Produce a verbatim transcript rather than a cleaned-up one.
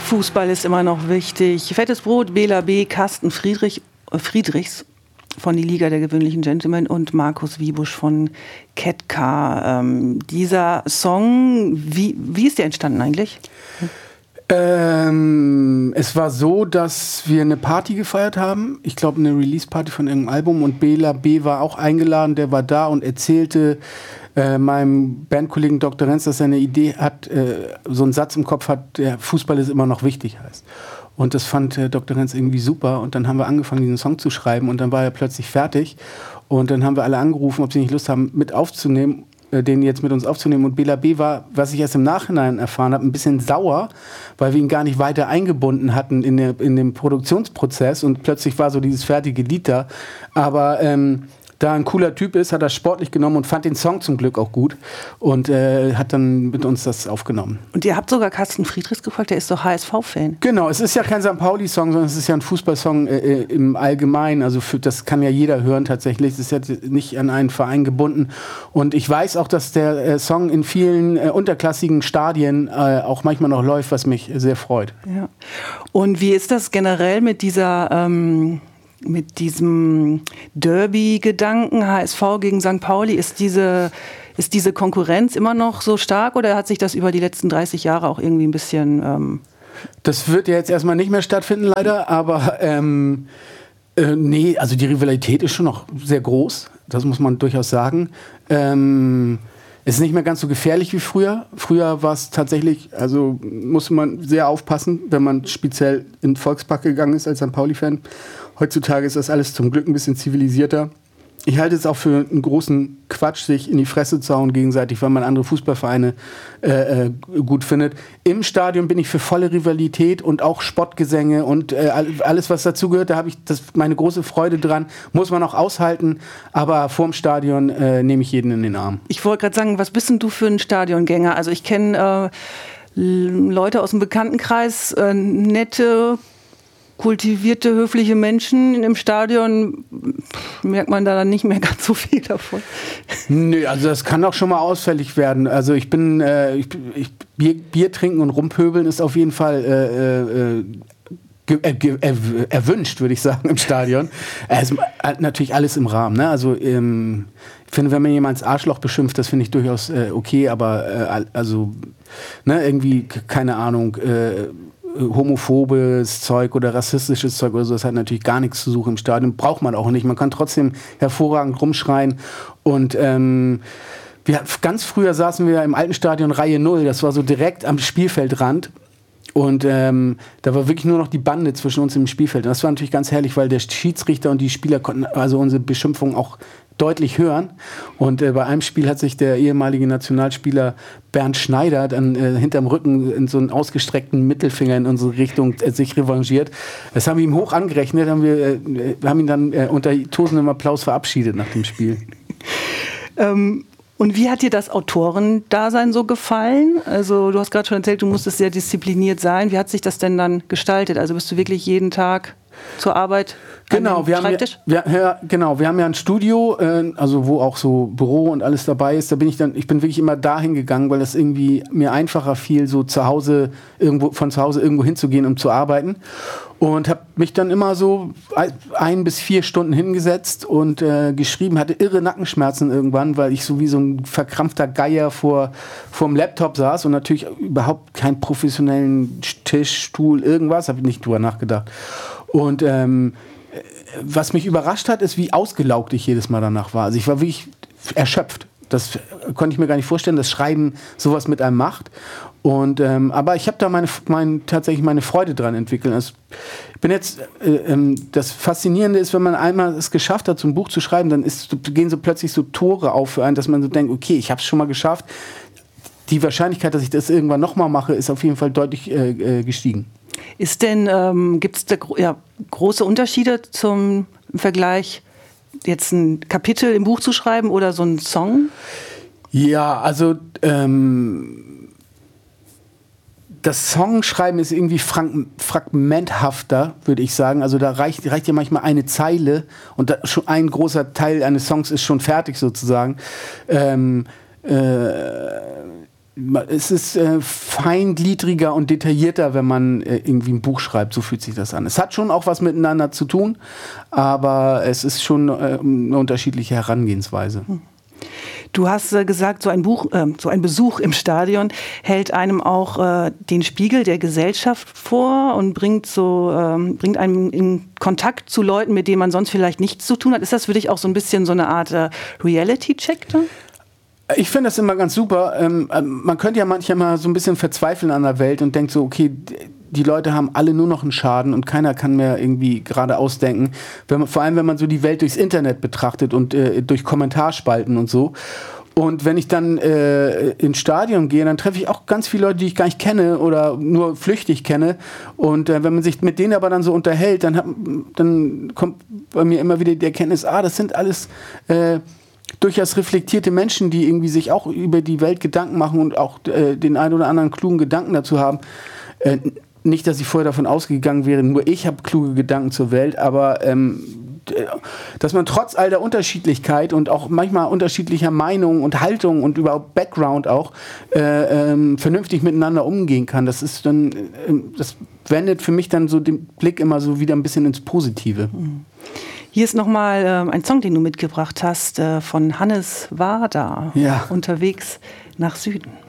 Fußball ist immer noch wichtig. Fettes Brot, Bela B., Carsten Friedrich, äh, Friedrichs von die Liga der gewöhnlichen Gentlemen und Markus Wiebusch von Ketka. Ähm, dieser Song, wie, wie ist der entstanden eigentlich? Ähm, es war so, dass wir eine Party gefeiert haben. Ich glaube, eine Release-Party von irgendeinem Album. Und Bela B. war auch eingeladen. Der war da und erzählte äh, meinem Bandkollegen Doktor Renz, dass er eine Idee hat, äh, so einen Satz im Kopf hat, der Fußball ist immer noch wichtig heißt. Und das fand äh, Doktor Renz irgendwie super. Und dann haben wir angefangen, diesen Song zu schreiben. Und dann war er plötzlich fertig. Und dann haben wir alle angerufen, ob sie nicht Lust haben, mit aufzunehmen, äh, den jetzt mit uns aufzunehmen. Und Bela B. war, was ich erst im Nachhinein erfahren habe, ein bisschen sauer, weil wir ihn gar nicht weiter eingebunden hatten in, der, in den Produktionsprozess. Und plötzlich war so dieses fertige Lied da. Aber ähm, da ein cooler Typ ist, hat er sportlich genommen und fand den Song zum Glück auch gut und äh, hat dann mit uns das aufgenommen. Und ihr habt sogar Carsten Friedrichs gefragt, der ist doch H S V-Fan. Genau, es ist ja kein Sankt Pauli-Song, sondern es ist ja ein Fußballsong äh, im Allgemeinen. Also für, das kann ja jeder hören tatsächlich. Es ist ja nicht an einen Verein gebunden. Und ich weiß auch, dass der äh, Song in vielen äh, unterklassigen Stadien äh, auch manchmal noch läuft, was mich sehr freut. Ja. Und wie ist das generell mit dieser... Ähm mit diesem Derby-Gedanken, H S V gegen Sankt Pauli, ist diese, ist diese Konkurrenz immer noch so stark oder hat sich das über die letzten dreißig Jahre auch irgendwie ein bisschen... Ähm das wird ja jetzt erstmal nicht mehr stattfinden, leider, aber ähm, äh, nee, also die Rivalität ist schon noch sehr groß, das muss man durchaus sagen. Ähm, es ist nicht mehr ganz so gefährlich wie früher. Früher war es tatsächlich, also musste man sehr aufpassen, wenn man speziell in den Volkspark gegangen ist als Sankt Pauli-Fan. Heutzutage ist das alles zum Glück ein bisschen zivilisierter. Ich halte es auch für einen großen Quatsch, sich in die Fresse zu hauen gegenseitig, weil man andere Fußballvereine äh, äh, gut findet. Im Stadion bin ich für volle Rivalität und auch Spottgesänge und äh, alles, was dazugehört. Da habe ich das, meine große Freude dran. Muss man auch aushalten, aber vorm Stadion äh, nehme ich jeden in den Arm. Ich wollte gerade sagen, was bist denn du für ein Stadiongänger? Also ich kenne äh, Leute aus dem Bekanntenkreis, äh, nette, kultivierte, höfliche Menschen im Stadion, merkt man da dann nicht mehr ganz so viel davon. Nö, also das kann auch schon mal ausfällig werden. Also ich bin, äh, ich, ich, Bier, Bier trinken und rumpöbeln ist auf jeden Fall äh, äh, ge, äh, ge, äh, erwünscht, würde ich sagen, im Stadion. Es ist natürlich alles im Rahmen. Ne? Also ähm, ich finde, wenn man jemanden als Arschloch beschimpft, das finde ich durchaus äh, okay, aber äh, also ne, irgendwie, keine Ahnung, äh, homophobes Zeug oder rassistisches Zeug oder so, das hat natürlich gar nichts zu suchen im Stadion, braucht man auch nicht. Man kann trotzdem hervorragend rumschreien und ähm, wir, ganz früher saßen wir im alten Stadion Reihe null, das war so direkt am Spielfeldrand und ähm, da war wirklich nur noch die Bande zwischen uns im Spielfeld und das war natürlich ganz herrlich, weil der Schiedsrichter und die Spieler konnten also unsere Beschimpfung auch deutlich hören. Und äh, bei einem Spiel hat sich der ehemalige Nationalspieler Bernd Schneider dann äh, hinterm Rücken in so einen ausgestreckten Mittelfinger in unsere Richtung äh, sich revanchiert. Das haben wir ihm hoch angerechnet, haben wir, äh, wir haben ihn dann äh, unter tosendem Applaus verabschiedet nach dem Spiel. ähm, und wie hat dir das Autorendasein so gefallen? Also du hast gerade schon erzählt, du musstest sehr diszipliniert sein. Wie hat sich das denn dann gestaltet? Also bist du wirklich jeden Tag zur Arbeit? Genau, wir haben, ja, wir, ja, genau, wir haben ja ein Studio, äh, also wo auch so Büro und alles dabei ist. Da bin ich dann, ich bin wirklich immer dahin gegangen, weil das irgendwie mir einfacher fiel, so zu Hause irgendwo von zu Hause irgendwo hinzugehen, um zu arbeiten. Und habe mich dann immer so ein bis vier Stunden hingesetzt und äh, geschrieben, hatte irre Nackenschmerzen irgendwann, weil ich so wie so ein verkrampfter Geier vor vorm Laptop saß und natürlich überhaupt keinen professionellen Tisch, Stuhl, irgendwas, habe ich nicht drüber nachgedacht. Und ähm, was mich überrascht hat, ist, wie ausgelaugt ich jedes Mal danach war. Also ich war wirklich erschöpft. Das konnte ich mir gar nicht vorstellen, dass Schreiben sowas mit einem macht. Und, ähm, aber ich habe da meine, mein, tatsächlich meine Freude dran entwickelt. Also ich bin jetzt, äh, ähm, das Faszinierende ist, wenn man einmal es geschafft hat, so ein Buch zu schreiben, dann ist, gehen so plötzlich so Tore auf für einen, dass man so denkt, okay, ich habe es schon mal geschafft. Die Wahrscheinlichkeit, dass ich das irgendwann nochmal mache, ist auf jeden Fall deutlich äh, äh, gestiegen. Ist denn, ähm, gibt es da gro- ja, große Unterschiede zum im Vergleich, jetzt ein Kapitel im Buch zu schreiben oder so einen Song? Ja, also ähm, das Songschreiben ist irgendwie frank- fragmenthafter, würde ich sagen. Also da reicht, reicht ja manchmal eine Zeile und da schon ein großer Teil eines Songs ist schon fertig sozusagen. Ähm, äh, es ist äh, feingliedriger und detaillierter, wenn man äh, irgendwie ein Buch schreibt. So fühlt sich das an. Es hat schon auch was miteinander zu tun, aber es ist schon äh, eine unterschiedliche Herangehensweise. Du hast äh, gesagt, so ein Buch, äh, so ein Besuch im Stadion hält einem auch äh, den Spiegel der Gesellschaft vor und bringt so ähm, bringt einem in Kontakt zu Leuten, mit denen man sonst vielleicht nichts zu tun hat. Ist das für dich auch so ein bisschen so eine Art äh, Reality-Check dann? Ich finde das immer ganz super. Ähm, man könnte ja manchmal so ein bisschen verzweifeln an der Welt und denkt so, okay, die Leute haben alle nur noch einen Schaden und keiner kann mehr irgendwie gerade ausdenken. Wenn man, vor allem, wenn man so die Welt durchs Internet betrachtet und äh, durch Kommentarspalten und so. Und wenn ich dann äh, ins Stadion gehe, dann treffe ich auch ganz viele Leute, die ich gar nicht kenne oder nur flüchtig kenne. Und äh, wenn man sich mit denen aber dann so unterhält, dann, hat, dann kommt bei mir immer wieder die Erkenntnis, ah, das sind alles äh, durchaus reflektierte Menschen, die irgendwie sich auch über die Welt Gedanken machen und auch äh, den einen oder anderen klugen Gedanken dazu haben. Äh, nicht, dass ich vorher davon ausgegangen wäre, nur ich habe kluge Gedanken zur Welt, aber ähm, dass man trotz all der Unterschiedlichkeit und auch manchmal unterschiedlicher Meinungen und Haltungen und überhaupt Background auch äh, ähm, vernünftig miteinander umgehen kann, das ist dann, äh, das wendet für mich dann so den Blick immer so wieder ein bisschen ins Positive. Mhm. Hier ist nochmal äh, ein Song, den du mitgebracht hast, äh, von Hannes Wader, ja. Unterwegs nach Süden.